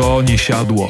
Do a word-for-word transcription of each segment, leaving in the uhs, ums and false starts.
To nie siadło.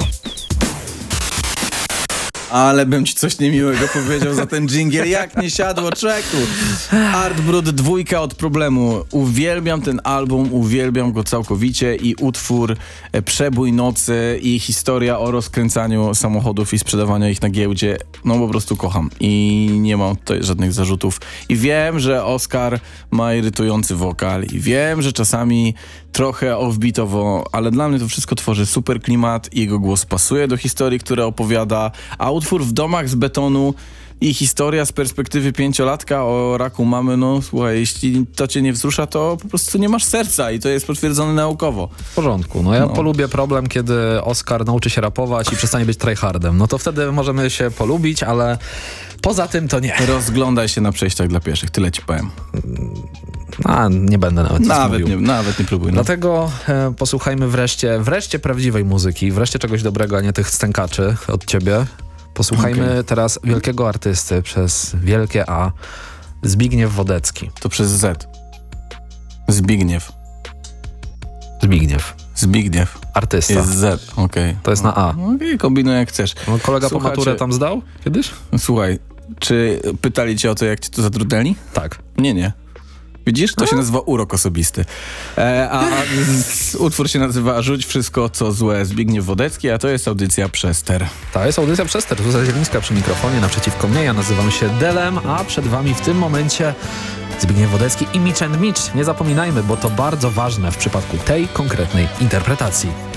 Ale bym ci coś niemiłego powiedział za ten dżingiel. Jak nie siadło, czeku. Art Brut dwójka od Problemu. Uwielbiam ten album, uwielbiam go całkowicie i utwór Przebój nocy i historia o rozkręcaniu samochodów i sprzedawaniu ich na giełdzie. No po prostu kocham i nie mam tutaj żadnych zarzutów. I wiem, że Oskar ma irytujący wokal i wiem, że czasami trochę offbeatowo, ale dla mnie to wszystko tworzy super klimat i jego głos pasuje do historii, które opowiada, a utwór W domach z betonu i historia z perspektywy pięciolatka o raku mamy, no słuchaj, jeśli to cię nie wzrusza, to po prostu nie masz serca i to jest potwierdzone naukowo. W porządku, no ja no. polubię problem, kiedy Oskar nauczy się rapować i przestanie być tryhardem. No to wtedy możemy się polubić, ale poza tym to nie. Rozglądaj się na przejściach dla pieszych, tyle ci powiem. A, nie będę nawet Nawet mówił. nie, nawet nie próbuj. No. Dlatego e, posłuchajmy wreszcie, wreszcie prawdziwej muzyki, wreszcie czegoś dobrego, a nie tych stękaczy od ciebie. Posłuchajmy okay. teraz wielkiego artysty przez wielkie A, Zbigniew Wodecki. To przez Z. Zbigniew. Zbigniew. Zbigniew. Artysta. Jest Z, okej. Okay. To jest na A. Okej, okay, kombinuj jak chcesz. No, kolega Słuchajcie, po maturę tam zdał kiedyś? Słuchaj, czy pytali cię o to, jak cię to zatrudniali? Tak. Nie, nie. Widzisz? To się nazywa urok osobisty. E, a z, utwór się nazywa Rzuć wszystko, co złe, Zbigniew Wodecki, a to jest audycja Przester. To jest audycja Przester. Zuzia Zielińska przy mikrofonie, naprzeciwko mnie. Ja nazywam się Delem, a przed wami w tym momencie Zbigniew Wodecki i Mitch and Mitch. Nie zapominajmy, bo to bardzo ważne w przypadku tej konkretnej interpretacji.